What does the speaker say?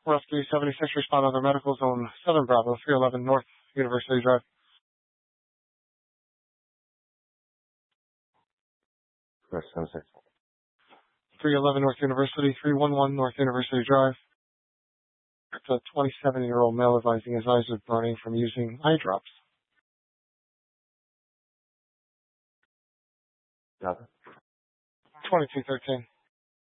Rescue 76, respond other medical zone 7 Bravo, 311 North University Drive. Correct, 76. 311 North University, 311 North University Drive. It's a 27-year-old male advising his eyes are burning from using eye drops. Got it. 2213.